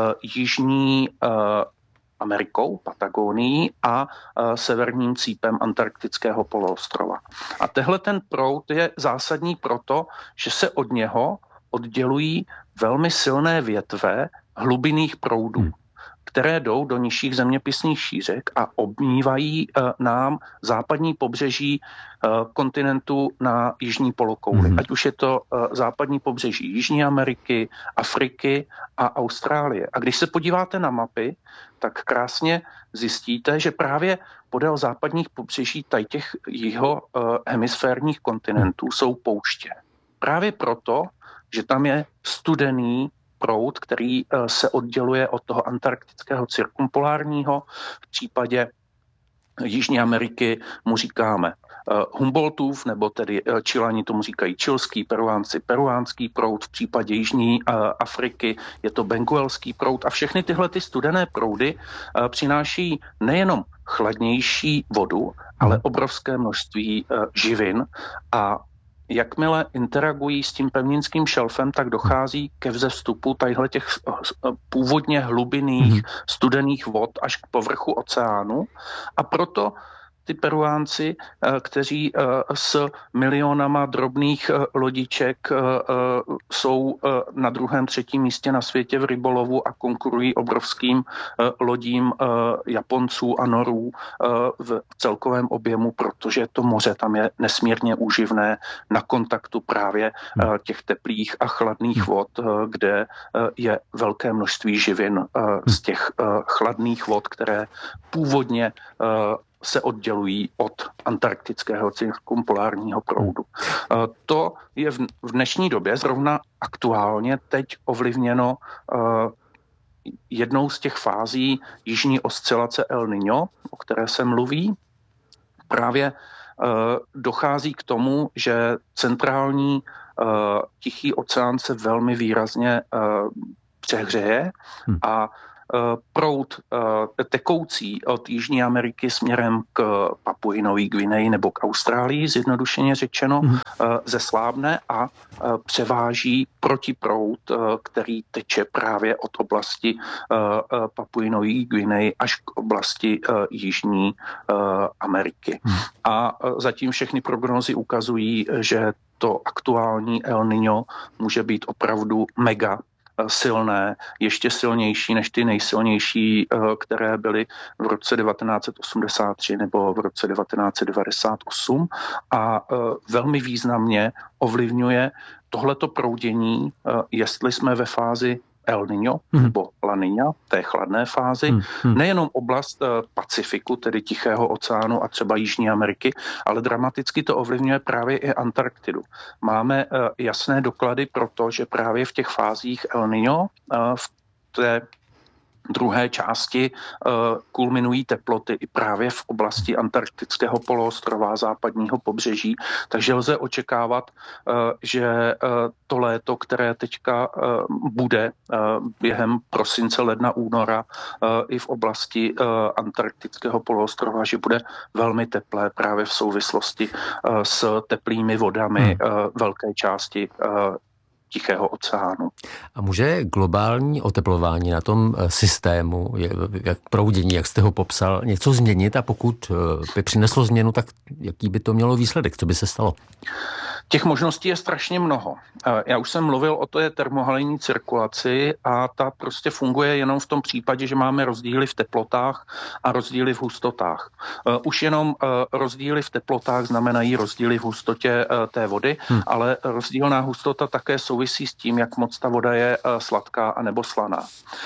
jižní Amerikou, Patagonií a severním cípem antarktického poloostrova. A tehle ten proud je zásadní proto, že se od něho oddělují velmi silné větve hlubinných proudů, které jdou do nižších zeměpisných šířek a obmývají nám západní pobřeží kontinentu na jižní polokouli. Ať už je to západní pobřeží Jižní Ameriky, Afriky a Austrálie. A když se podíváte na mapy, tak krásně zjistíte, že právě podél západních pobřeží těch jeho hemisférních kontinentů jsou pouště. Právě proto, že tam je studený proud, který se odděluje od toho antarktického cirkumpolárního. V případě Jižní Ameriky mu říkáme Humboldtův, nebo tedy Čilani tomu říkají čilský, Peruánci peruánský proud, v případě Jižní Afriky je to benguelský proud a všechny tyhle ty studené proudy přináší nejenom chladnější vodu, ale obrovské množství živin a jakmile interagují s tím pevninským šelfem, tak dochází ke vzestupu tadyhle těch původně hlubinných studených vod až k povrchu oceánu a proto ty Peruánci, kteří s milionama drobných lodiček jsou na 2., 3. místě na světě v rybolovu a konkurují obrovským lodím Japonců a Norů v celkovém objemu, protože to moře tam je nesmírně úživné na kontaktu právě těch teplých a chladných vod, kde je velké množství živin z těch chladných vod, které původně se oddělují od antarktického cirkumpolárního proudu. To je v dnešní době zrovna aktuálně teď ovlivněno jednou z těch fází jižní oscilace El Niño, o které se mluví. Právě dochází k tomu, že centrální Tichý oceán se velmi výrazně přehřeje a proud tekoucí od Jižní Ameriky směrem k Papui Nový Gvineji nebo k Austrálii, zjednodušeně řečeno, zeslábne a převáží protiproud, který teče právě od oblasti Papui Nový Gvineji až k oblasti Jižní Ameriky. A zatím všechny prognózy ukazují, že to aktuální El Niño může být opravdu mega silné, ještě silnější než ty nejsilnější, které byly v roce 1983 nebo v roce 1998 a velmi významně ovlivňuje tohleto proudění, jestli jsme ve fázi El Niño nebo La Niña, té chladné fázi, nejenom oblast Pacifiku, tedy Tichého oceánu a třeba Jižní Ameriky, ale dramaticky to ovlivňuje právě i Antarktidu. Máme jasné doklady pro to, že právě v těch fázích El Niño, v té druhé části kulminují teploty i právě v oblasti antarktického poloostrova západního pobřeží, takže lze očekávat, že to léto, které teďka bude během prosince, ledna, února i v oblasti antarktického poloostrova, že bude velmi teplé právě v souvislosti s teplými vodami velké části Tichého oceánu. A může globální oteplování na tom systému, jak proudění, jak jste ho popsal, něco změnit a pokud by přineslo změnu, tak jaký by to mělo výsledek? Co by se stalo? Těch možností je strašně mnoho. Já už jsem mluvil o té termohalenní cirkulaci a ta prostě funguje jenom v tom případě, že máme rozdíly v teplotách a rozdíly v hustotách. Už jenom rozdíly v teplotách znamenají rozdíly v hustotě té vody, ale rozdílná hustota také souvisí s tím, jak moc ta voda je sladká a nebo slaná.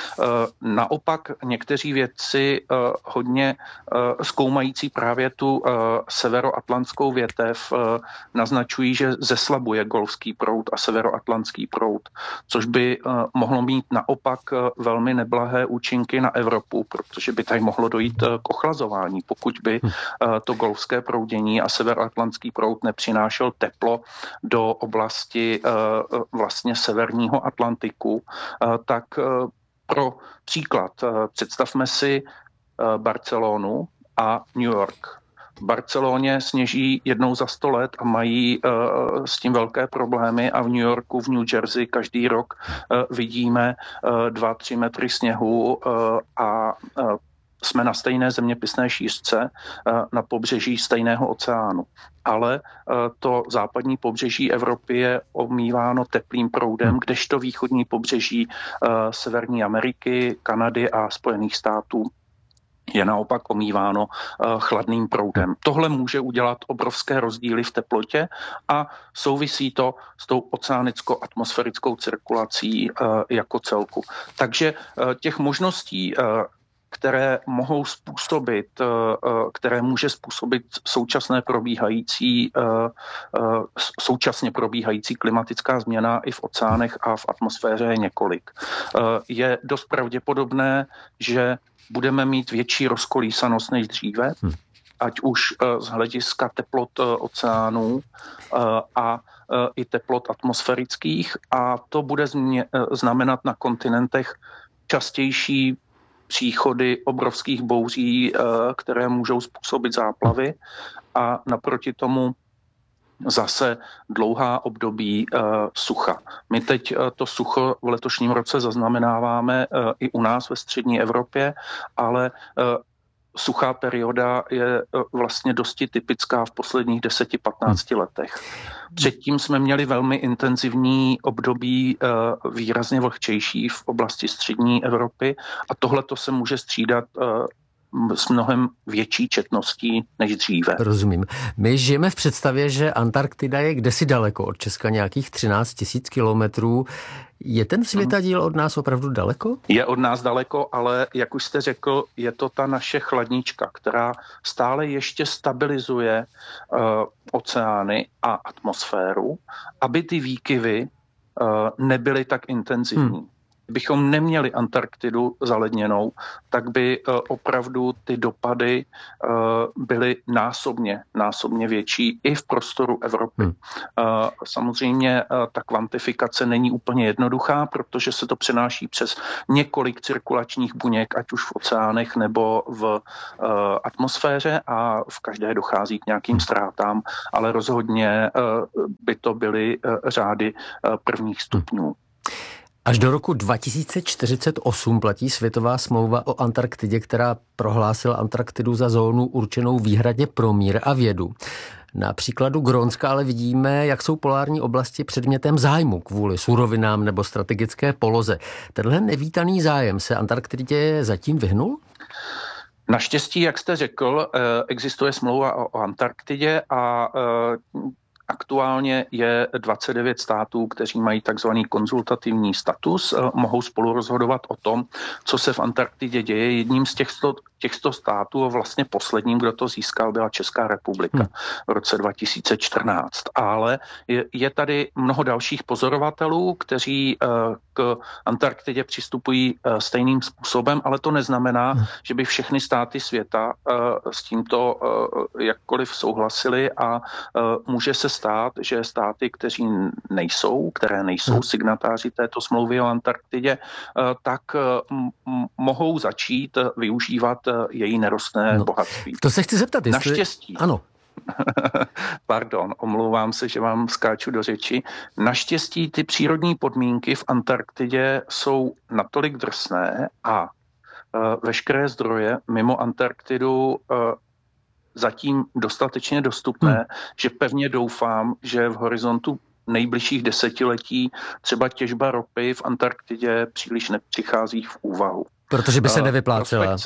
Naopak někteří vědci hodně zkoumající právě tu severoatlantskou větev naznačují, že zeslabuje golfský proud a severoatlantský proud, což by mohlo mít naopak velmi neblahé účinky na Evropu, protože by tady mohlo dojít k ochlazování, pokud by to golfské proudění a severoatlantský proud nepřinášel teplo do oblasti vlastně severního Atlantiku, tak pro příklad představme si Barcelonu a New York. V Barceloně sněží jednou za 100 let a mají s tím velké problémy a v New Yorku, v New Jersey každý rok vidíme 2-3 metry sněhu a jsme na stejné zeměpisné šířce na pobřeží stejného oceánu. Ale to západní pobřeží Evropy je omýváno teplým proudem, kdežto východní pobřeží Severní Ameriky, Kanady a Spojených států je naopak omýváno chladným proudem. Tohle může udělat obrovské rozdíly v teplotě a souvisí to s tou oceánicko-atmosférickou cirkulací jako celku. Takže těch možností, které mohou způsobit, které může způsobit současně probíhající klimatická změna i v oceánech a v atmosféře je několik. Je dost pravděpodobné, že budeme mít větší rozkolísanost než dříve. ať už z hlediska teplot oceánů a i teplot atmosférických, a to bude znamenat na kontinentech častější příchody obrovských bouří, které můžou způsobit záplavy, a naproti tomu zase dlouhá období sucha. My teď to sucho v letošním roce zaznamenáváme i u nás ve střední Evropě, ale suchá perioda je vlastně dosti typická v posledních 10-15 letech. Předtím jsme měli velmi intenzivní období, výrazně vlhčejší v oblasti střední Evropy, a tohleto se může střídat s mnohem větší četností než dříve. Rozumím. My žijeme v představě, že Antarktida je kdesi daleko od Česka, nějakých 13 000 kilometrů. Je ten světadíl od nás opravdu daleko? Je od nás daleko, ale jak už jste řekl, je to ta naše chladnička, která stále ještě stabilizuje oceány a atmosféru, aby ty výkyvy nebyly tak intenzivní. Kdybychom neměli Antarktidu zaledněnou, tak by opravdu ty dopady byly násobně větší i v prostoru Evropy. Samozřejmě ta kvantifikace není úplně jednoduchá, protože se to přenáší přes několik cirkulačních buněk, ať už v oceánech nebo v atmosféře, a v každé dochází k nějakým ztrátám, ale rozhodně by to byly řády prvních stupňů. Až do roku 2048 platí Světová smlouva o Antarktidě, která prohlásila Antarktidu za zónu určenou výhradně pro mír a vědu. Na příkladu Grónska ale vidíme, jak jsou polární oblasti předmětem zájmu kvůli surovinám nebo strategické poloze. Tenhle nevítaný zájem se Antarktidě zatím vyhnul? Naštěstí, jak jste řekl, existuje smlouva o Antarktidě a aktuálně je 29 států, kteří mají takzvaný konzultativní status, mohou spolu rozhodovat o tom, co se v Antarktidě děje. Jedním z těchto států, a vlastně posledním, kdo to získal, byla Česká republika v roce 2014. Ale je tady mnoho dalších pozorovatelů, kteří k Antarktidě přistupují stejným způsobem, ale to neznamená, že by všechny státy světa s tímto jakkoliv souhlasili, a může se stát, že státy, které nejsou signatáři této smlouvy o Antarktidě, tak mohou začít využívat její nerostné bohatství. To se chci zeptat, jestli... Naštěstí. Ano. Pardon, omlouvám se, že vám skáču do řeči. Naštěstí ty přírodní podmínky v Antarktidě jsou natolik drsné a veškeré zdroje mimo Antarktidu zatím dostatečně dostupné, že pevně doufám, že v horizontu nejbližších desetiletí třeba těžba ropy v Antarktidě příliš nepřichází v úvahu. Protože by se nevyplácela.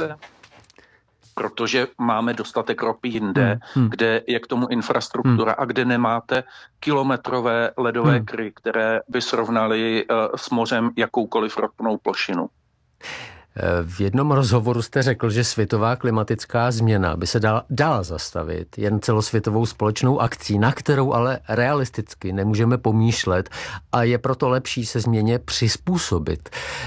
Protože máme dostatek ropy jinde, kde je k tomu infrastruktura a kde nemáte kilometrové ledové kry, které by srovnaly s mořem jakoukoliv ropnou plošinu. V jednom rozhovoru jste řekl, že světová klimatická změna by se dala zastavit jen celosvětovou společnou akcí, na kterou ale realisticky nemůžeme pomýšlet, a je proto lepší se změně přizpůsobit.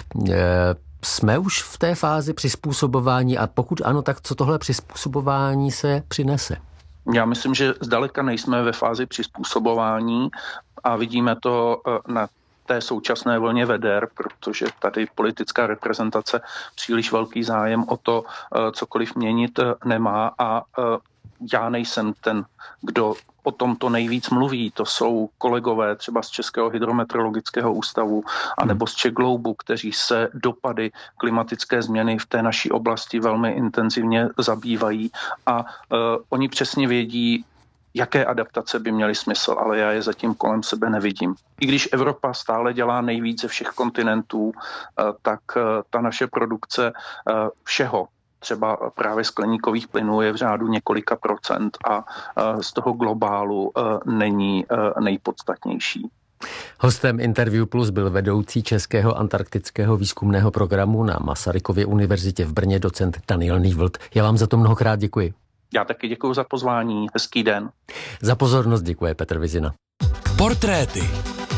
Jsme už v té fázi přizpůsobování, a pokud ano, tak co tohle přizpůsobování se přinese? Já myslím, že zdaleka nejsme ve fázi přizpůsobování, a vidíme to na té současné vlně veder, protože tady politická reprezentace příliš velký zájem o to cokoliv měnit nemá, a já nejsem ten, kdo o tomto nejvíc mluví. To jsou kolegové třeba z Českého hydrometeorologického ústavu anebo z ČGlobeu, kteří se dopady klimatické změny v té naší oblasti velmi intenzivně zabývají, a oni přesně vědí, jaké adaptace by měly smysl, ale já je zatím kolem sebe nevidím. I když Evropa stále dělá nejvíc ze všech kontinentů, tak ta naše produkce všeho, třeba právě skleníkových plynů, je v řádu několika procent a z toho globálu není nejpodstatnější. Hostem Interview Plus byl vedoucí Českého antarktického výzkumného programu na Masarykově univerzitě v Brně docent Daniel Nývlt. Já vám za to mnohokrát děkuji. Já taky děkuji za pozvání. Hezký den. Za pozornost děkuje Petr Vizina. Portréty.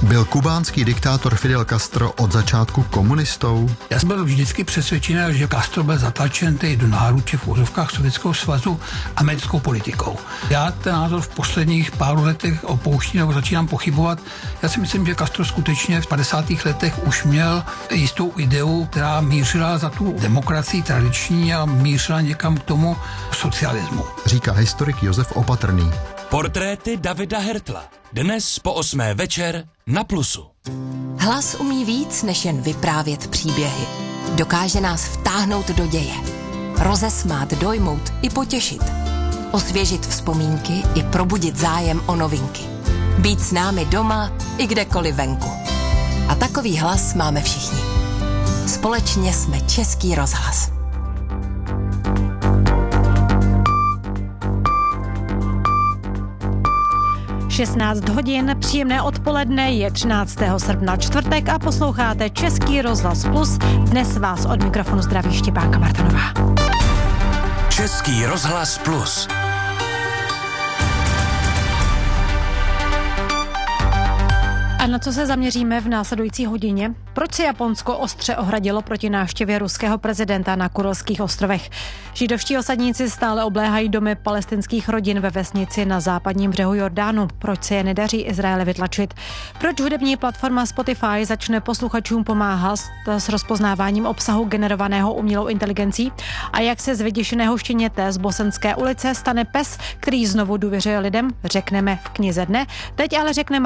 Byl kubánský diktátor Fidel Castro od začátku komunistou? Já jsem byl vždycky přesvědčený, že Castro byl zatlačen do náruče v úzovkách Sovětského svazu americkou politikou. Já ten názor v posledních pár letech opouštím nebo začínám pochybovat. Já si myslím, že Castro skutečně v 50. letech už měl jistou ideu, která mířila za tu demokracii tradiční a mířila někam k tomu socialismu. Říká historik Josef Opatrný. Portréty Davida Hertla. Dnes po 8. večer na Plusu. Hlas umí víc, než jen vyprávět příběhy. Dokáže nás vtáhnout do děje. Rozesmát, dojmout i potěšit. Osvěžit vzpomínky i probudit zájem o novinky. Být s námi doma i kdekoliv venku. A takový hlas máme všichni. Společně jsme Český rozhlas. Šestnáct hodin, příjemné odpoledne, je 13. srpna čtvrtek a posloucháte Český rozhlas Plus. Dnes vás od mikrofonu zdraví Štěpánka Martanová. Český rozhlas Plus. A na co se zaměříme v následující hodině? Proč se Japonsko ostře ohradilo proti návštěvě ruského prezidenta na Kurilských ostrovech? Židovští osadníci stále obléhají domy palestinských rodin ve vesnici na západním břehu Jordánu. Proč se je nedaří Izraele vytlačit? Proč hudební platforma Spotify začne posluchačům pomáhat s rozpoznáváním obsahu generovaného umělou inteligencí? A jak se z vyděšeného štěněte z Bosenské ulice stane pes, který znovu důvěřuje lidem? Řekneme v knize dne. Teď ale řekneme